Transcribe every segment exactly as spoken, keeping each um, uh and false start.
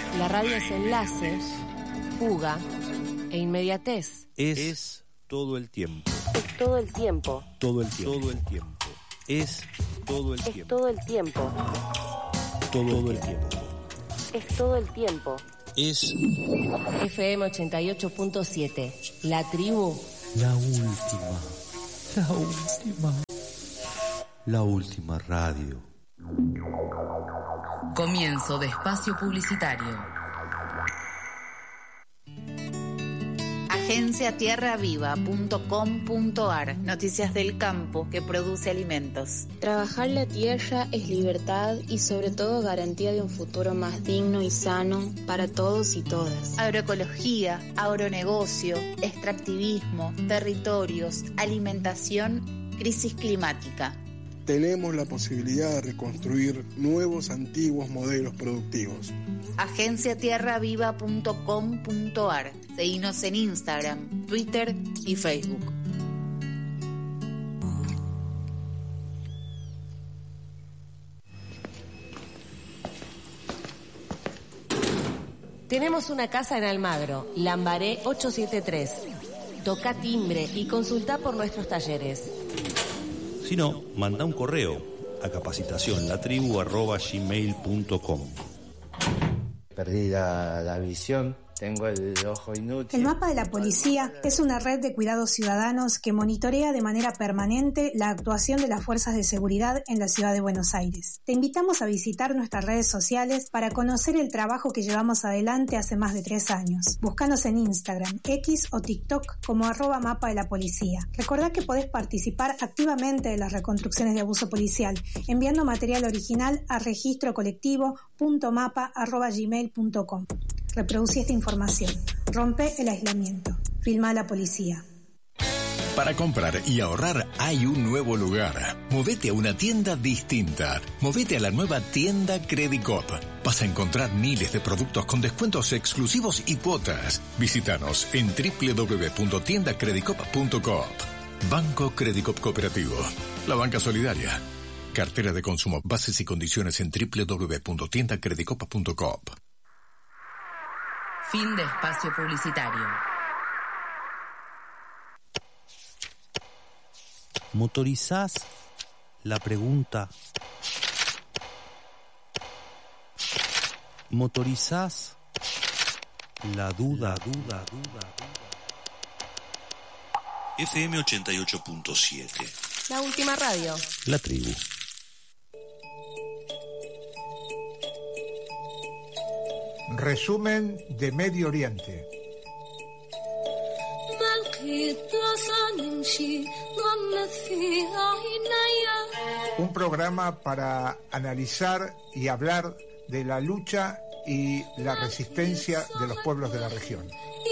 La radio es enlace, fuga e inmediatez. Es, es todo el tiempo. Es todo el tiempo. Todo el tiempo. Todo el tiempo. Es todo el Es tiempo. todo el tiempo. Todo el tiempo. Es todo el tiempo. Es F M ochenta y ocho punto siete. La tribu. la última. La última. La última radio. Comienzo de espacio publicitario. agencia tierra viva punto com punto a r. Noticias del campo que produce alimentos. Trabajar la tierra es libertad y sobre todo garantía de un futuro más digno y sano para todos y todas. Agroecología, agronegocio, extractivismo, territorios, alimentación, crisis climática. Tenemos la posibilidad de reconstruir nuevos antiguos modelos productivos. agencia tierra viva punto com punto a r. Seguinos en Instagram, Twitter y Facebook. Tenemos una casa en Almagro, Lambaré ochocientos setenta y tres. Toca timbre y consulta por nuestros talleres. Si no, manda un correo a capacitación latribu arroba gmail punto com. Perdí la, la visión, tengo el ojo inútil. El Mapa de la Policía es una red de cuidados ciudadanos que monitorea de manera permanente la actuación de las fuerzas de seguridad en la ciudad de Buenos Aires. Te invitamos a visitar nuestras redes sociales para conocer el trabajo que llevamos adelante hace más de tres años. Búscanos en Instagram, X o TikTok como arroba Mapa de la Policía. Recordá que podés participar activamente de las reconstrucciones de abuso policial enviando material original a registro colectivo punto mapa arroba gmail punto com. Reproducí esta información. Rompe el aislamiento. Filma a la policía. Para comprar y ahorrar hay un nuevo lugar. Movete a una tienda distinta. Movete a la nueva tienda Credicop. Vas a encontrar miles de productos con descuentos exclusivos y cuotas. Visítanos en doble u doble u doble u punto tienda credicop punto coop. Banco Credicop Cooperativo. La banca solidaria. Cartera de consumo. Bases y condiciones en doble u doble u doble u punto tienda credicop punto coop. Fin de espacio publicitario. ¿Motorizás? La pregunta. ¿Motorizás? La duda, duda, duda, duda. F M ochenta y ocho punto siete. La última radio. La tribu. Resumen de Medio Oriente. Un programa para analizar y hablar de la lucha y la resistencia de los pueblos de la región.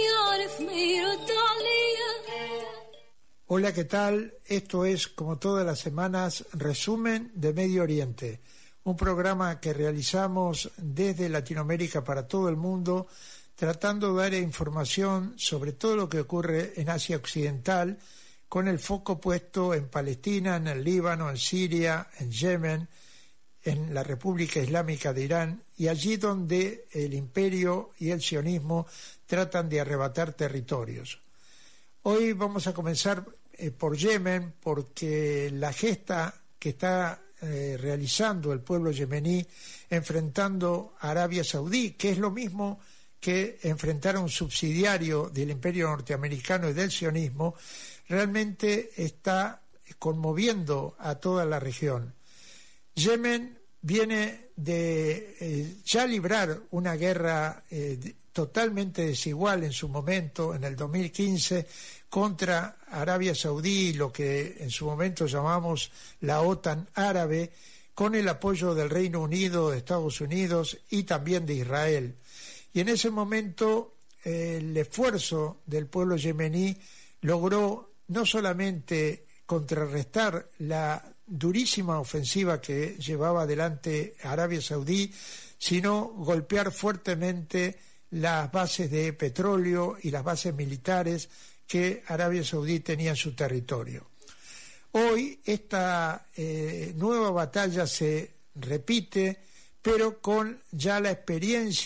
Hola, ¿qué tal? Esto es, como todas las semanas, Resumen de Medio Oriente. Un programa que realizamos desde Latinoamérica para todo el mundo, tratando de dar información sobre todo lo que ocurre en Asia Occidental, con el foco puesto en Palestina, en el Líbano, en Siria, en Yemen, en la República Islámica de Irán, y allí donde el imperio y el sionismo tratan de arrebatar territorios. Hoy vamos a comenzar eh, por Yemen, porque la gesta que está Eh, realizando el pueblo yemení enfrentando a Arabia Saudí, que es lo mismo que enfrentar a un subsidiario del imperio norteamericano y del sionismo, realmente está conmoviendo a toda la región. Yemen viene de eh, ya librar una guerra eh, totalmente desigual en su momento, en el dos mil quince, contra Arabia Saudí, lo que en su momento llamamos la OTAN árabe, con el apoyo del Reino Unido, de Estados Unidos y también de Israel. Y en ese momento eh, el esfuerzo del pueblo yemení logró no solamente contrarrestar la durísima ofensiva que llevaba adelante Arabia Saudí, sino golpear fuertemente las bases de petróleo y las bases militares que Arabia Saudí tenía en su territorio. Hoy esta eh, nueva batalla se repite, pero con ya la experiencia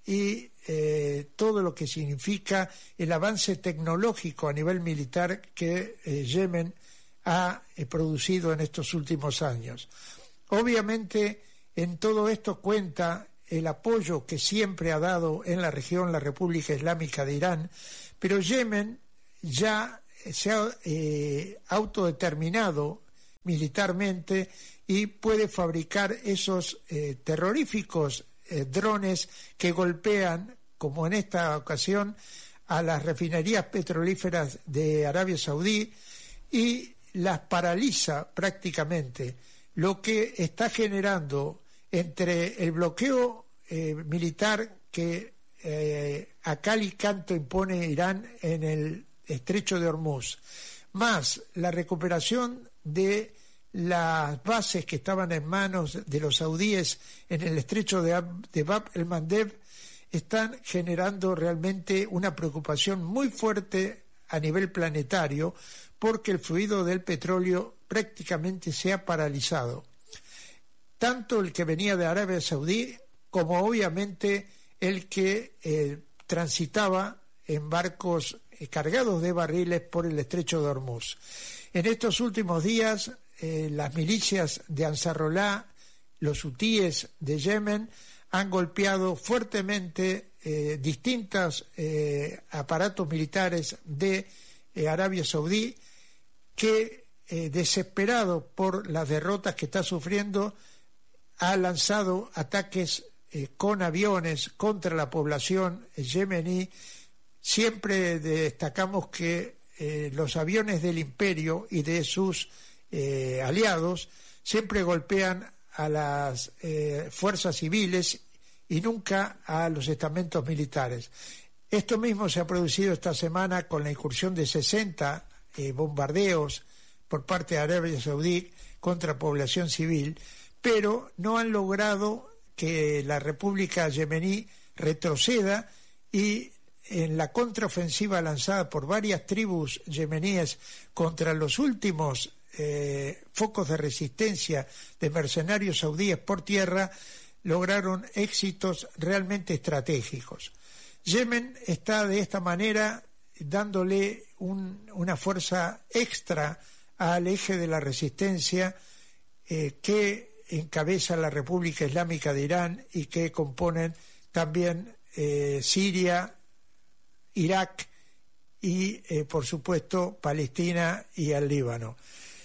y eh, todo lo que significa el avance tecnológico a nivel militar que eh, Yemen ha eh, producido en estos últimos años. Obviamente, en todo esto cuenta el apoyo que siempre ha dado en la región la República Islámica de Irán, pero Yemen ya se ha eh, autodeterminado militarmente y puede fabricar esos eh, terroríficos eh, drones que golpean, como en esta ocasión, a las refinerías petrolíferas de Arabia Saudí y las paraliza prácticamente, lo que está generando entre el bloqueo eh, militar que eh, a cal y canto impone Irán en el estrecho de Hormuz, más la recuperación de las bases que estaban en manos de los saudíes en el estrecho de, Ab- de Bab el-Mandeb, están generando realmente una preocupación muy fuerte a nivel planetario, porque el fluido del petróleo prácticamente se ha paralizado. Tanto el que venía de Arabia Saudí como obviamente el que eh, transitaba en barcos eh, cargados de barriles por el estrecho de Hormuz. En estos últimos días, eh, las milicias de Ansarullah, los hutíes de Yemen, han golpeado fuertemente eh, distintos eh, aparatos militares de eh, Arabia Saudí, que eh, desesperado por las derrotas que está sufriendo, ha lanzado ataques eh, con aviones contra la población yemení. Siempre destacamos que eh, los aviones del imperio y de sus eh, aliados siempre golpean a las eh, fuerzas civiles y nunca a los estamentos militares. Esto mismo se ha producido esta semana con la incursión de sesenta eh, bombardeos por parte de Arabia Saudí contra población civil, pero no han logrado que la República Yemení retroceda, y en la contraofensiva lanzada por varias tribus yemeníes contra los últimos eh, focos de resistencia de mercenarios saudíes por tierra, lograron éxitos realmente estratégicos. Yemen está de esta manera dándole un, una fuerza extra al eje de la resistencia eh, que encabeza la República Islámica de Irán y que componen también eh, Siria, Irak y, eh, por supuesto, Palestina y el Líbano.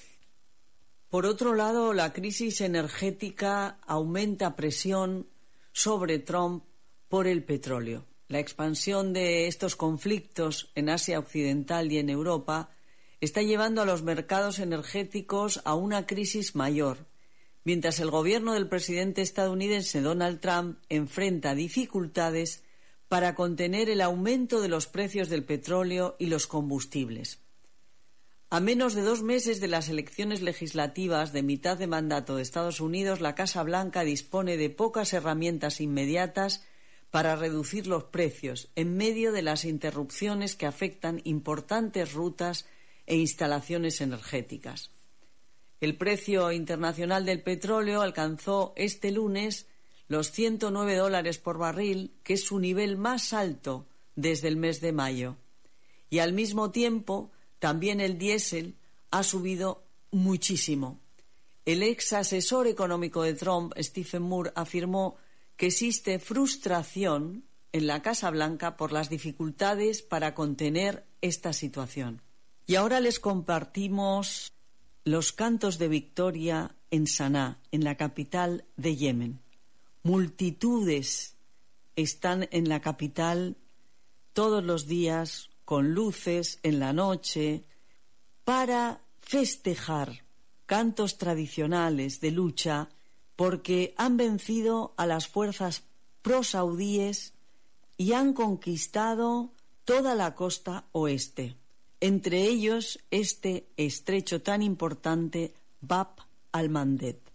Por otro lado, la crisis energética aumenta presión sobre Trump por el petróleo. La expansión de estos conflictos en Asia Occidental y en Europa está llevando a los mercados energéticos a una crisis mayor, mientras el gobierno del presidente estadounidense Donald Trump enfrenta dificultades para contener el aumento de los precios del petróleo y los combustibles. A menos de dos meses de las elecciones legislativas de mitad de mandato de Estados Unidos, la Casa Blanca dispone de pocas herramientas inmediatas para reducir los precios en medio de las interrupciones que afectan importantes rutas e instalaciones energéticas. El precio internacional del petróleo alcanzó este lunes los ciento nueve dólares por barril, que es su nivel más alto desde el mes de mayo. Y al mismo tiempo, también el diésel ha subido muchísimo. El ex asesor económico de Trump, Stephen Moore, afirmó que existe frustración en la Casa Blanca por las dificultades para contener esta situación. Y ahora les compartimos los cantos de victoria en Saná, en la capital de Yemen. Multitudes están en la capital todos los días con luces en la noche para festejar cantos tradicionales de lucha, porque han vencido a las fuerzas prosaudíes y han conquistado toda la costa oeste, entre ellos este estrecho tan importante Bab al-Mandeb.